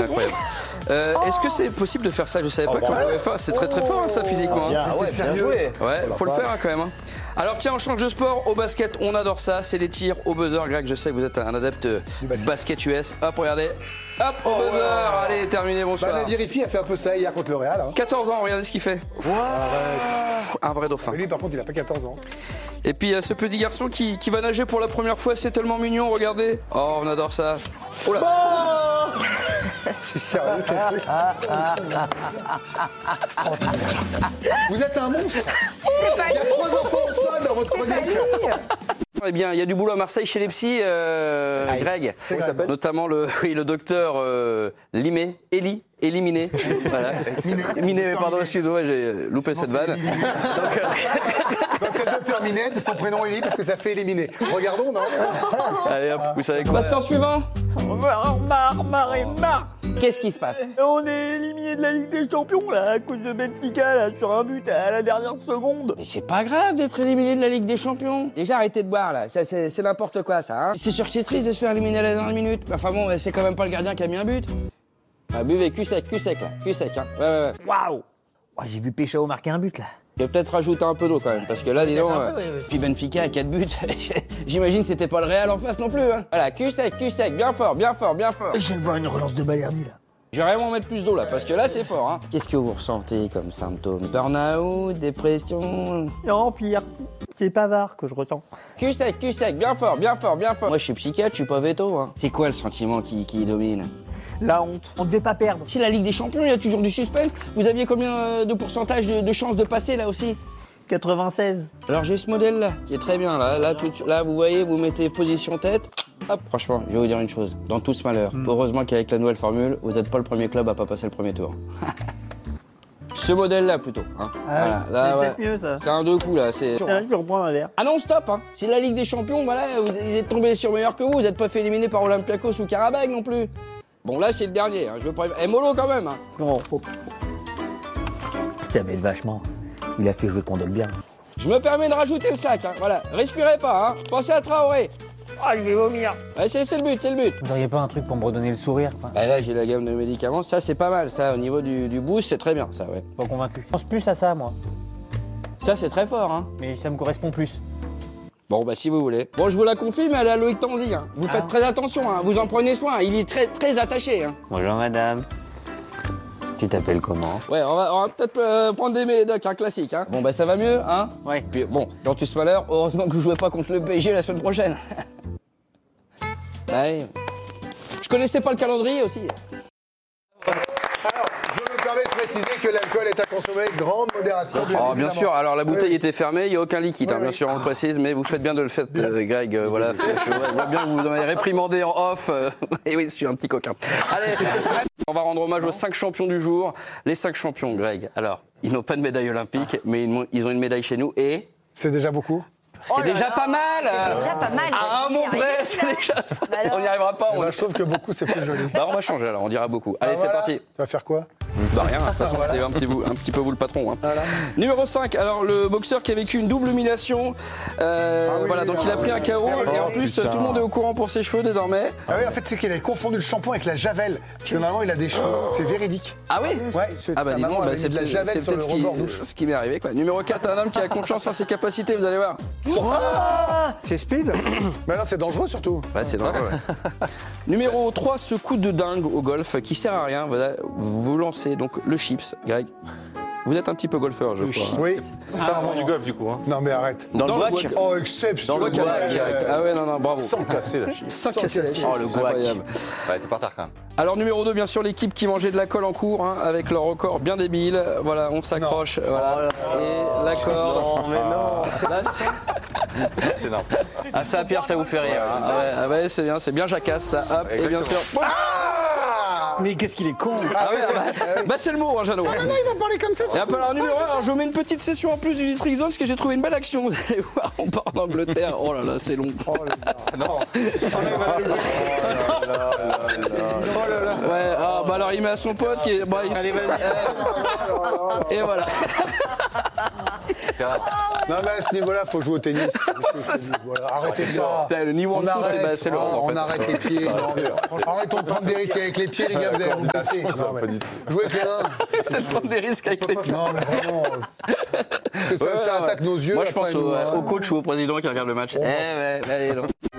incroyable. Est-ce que c'est possible de faire ça? Je savais pas qu'on pouvait faire. C'est très très fort, hein, ça, physiquement. Hein. Ah ouais, bien joué. Ouais, faut le faire hein, quand même. Hein. Alors tiens, on change de sport. Au basket, on adore ça. C'est les tirs au buzzer. Greg, je sais que vous êtes un adepte du basket US. Hop, regardez. Hop, au buzzer. Allez, terminé, bonsoir. Nadir Rifi a fait un peu ça hier contre le Real. Hein. 14 ans, regardez ce qu'il fait. Un vrai dauphin. Mais lui, par contre, il a pas 14 ans. Et puis ce petit garçon qui va nager pour la première fois, c'est tellement mignon, regardez. Oh, on adore ça. Oh là. C'est sérieux, ton truc. Vous êtes un monstre. Il y a 3 enfants au sol dans votre chronique. Eh bien, il y a du boulot à Marseille chez les psys, Greg. Comment il s'appelle? Notamment le docteur éliminé. Voilà. Miné, pardon, excuse-moi, j'ai loupé cette vanne. Donc c'est le docteur Minette, son prénom Élie, parce que ça fait éliminer. Regardons, non? Allez hop, vous savez quoi? Patient suivant. Marre. Qu'est-ce qui se passe? On est éliminé de la Ligue des Champions là, à cause de Benfica là, sur un but à la dernière seconde. Mais c'est pas grave d'être éliminé de la Ligue des Champions. Déjà, arrêtez de boire là, c'est n'importe quoi ça. Hein. C'est sûr que c'est triste de se faire éliminer à la dernière minute. Enfin bon, c'est quand même pas le gardien qui a mis un but. Ah, buvez, cul sec là, cul sec. Hein. Ouais. Waouh. Oh, j'ai vu Péchao marquer un but là. Je vais peut-être rajouter un peu d'eau quand même, parce que là, dis donc, puis Benfica à 4 buts, j'imagine que c'était pas le Real en face non plus. Hein. Voilà, cul sec, bien fort. Je viens de voir une relance de Balerdi là. Je vais vraiment mettre plus d'eau là, parce que là, c'est fort. Hein. Qu'est-ce que vous ressentez comme symptômes? Burn-out, dépression? Non, pire. C'est Pavard que je ressens. Cul sec, bien fort. Moi, je suis psychiatre, je suis pas veto. Hein. C'est quoi le sentiment qui domine? La honte. On devait pas perdre. C'est la Ligue des Champions, il y a toujours du suspense. Vous aviez combien de pourcentage de chances de passer là aussi? 96. Alors j'ai ce modèle là, qui est très bien là. Là, vous voyez, vous mettez position tête. Hop, franchement, je vais vous dire une chose. Dans tout ce malheur, heureusement qu'avec la nouvelle formule, vous n'êtes pas le premier club à pas passer le premier tour. Ce modèle là plutôt. Hein. Ah, voilà, c'est ouais. peut-être mieux ça. C'est un deux coups là. Je reprends un verre. Ah non, stop hein. C'est la Ligue des Champions, voilà, vous êtes tombé sur meilleur que vous n'êtes pas fait éliminer par Olympiakos ou Karabakh non plus. Bon là c'est le dernier, hein. Je veux pas... mollo quand même hein. Non, faut... Tiens mais vachement. Il a fait jouer Kondogbia. Je me permets de rajouter le sac, hein. Voilà. Respirez pas, hein. Pensez à Traoré. Ah, je vais vomir. Ouais, c'est le but. Vous auriez pas un truc pour me redonner le sourire quoi? Bah là j'ai la gamme de médicaments, ça c'est pas mal, ça au niveau du boost c'est très bien ça ouais. Pas convaincu. Je pense plus à ça moi. Ça c'est très fort hein. Mais ça me correspond plus. Bon bah si vous voulez. Bon je vous la confie mais elle a Loïc Tanzi hein. Vous faites très attention hein, vous en prenez soin, il est très attaché hein. Bonjour madame. Tu t'appelles comment? Ouais on va peut-être prendre des médocs, un classique hein. Bon bah ça va mieux hein. Ouais. Puis bon, dans tout ce malheur, heureusement que vous jouez pas contre le PSG la semaine prochaine. Ouais. Je connaissais pas le calendrier aussi. Alors, je me permets de préciser que l'alcool est à consommer avec grande modération. Bien sûr, alors la bouteille Oui. était fermée, il n'y a aucun liquide, hein, bien sûr, on le précise, mais vous faites bien de le faire, Greg. Voilà, je vois bien que vous en avez réprimandé en off. Et oui, je suis un petit coquin. Allez, on va rendre hommage aux 5 champions du jour. Les 5 champions, Greg. Alors, ils n'ont pas de médaille olympique, mais ils ont une médaille chez nous et. C'est déjà beaucoup. C'est déjà pas mal. C'est déjà pas mal. À un mot près, c'est déjà ça. On n'y arrivera pas. Je trouve que beaucoup, c'est plus joli. Bah, on va changer alors, on dira beaucoup. Allez, c'est Voilà. parti. Tu vas faire quoi? Bah rien, de toute façon, c'est un petit peu vous le patron. Hein. Voilà. Numéro 5, alors le boxeur qui a vécu une double humiliation. Voilà, donc il a pris un KO et en plus tout le monde est au courant pour ses cheveux désormais. Ah oui, en fait, c'est qu'il avait confondu le shampoing avec la javel. Parce que normalement, il a des cheveux. C'est véridique. Ah oui. Ouais, Ah bah sa dis maman donc, avait mis de la javel sur le peut-être rebord douche. ce qui m'est arrivé quoi. Numéro 4, un homme qui a confiance en ses capacités, vous allez voir. C'est speed. Mais non, c'est dangereux surtout. Ouais, c'est dangereux. Ouais. Numéro 3, ce coup de dingue au golf qui sert à rien. Voilà, vous lancez donc le chips, Greg. Vous êtes un petit peu golfeur, je crois. Oui. C'est pas vraiment du golf du coup. Hein. Non, mais arrête. Dans le guac. Oh, exceptionnel. Dans le guac. Ah ouais, non, bravo. Sans casser la chine. Sans casser la chips. Oh le guac. Incroyable. Ouais, t'es par terre quand même. Alors numéro 2, bien sûr, l'équipe qui mangeait de la colle en cours, hein, avec leur record bien débile. Voilà, on s'accroche. Voilà. Et la corde. Non, mais non. Là, C'est énorme. ah, ça, Pierre, ça vous fait rire. Hein. Ah ouais, c'est bien jacasse, ça. Hop, et bien sûr. Mais qu'est-ce qu'il est con. Ah ouais, bah c'est le mot, hein, Jeannot. Ah non, il va parler comme ça. Et après, alors, numéro 1, alors je vous mets une petite session en plus du Distrixon parce que j'ai trouvé une belle action. Vous allez voir, on part en Angleterre. Oh là là, c'est long. Non. Ouais, ah bah alors il met à son pote qui est. Bah, allez, vas-y. Et voilà. Non, mais à ce niveau-là, faut jouer au tennis. Voilà, arrêtez ça. Le niveau en dessous, c'est le hand, en fait. On arrête les pieds. Non, mais arrêtons de prendre des risques avec les pieds, les gars, vous allez vous blesser. Jouez avec les mains. Peut-être prendre des risques avec les pieds. Non, mais vraiment. Parce que ça attaque nos yeux. Moi, je pense après, nous, au coach ou au président qui regarde le match. Eh ouais, allez, non.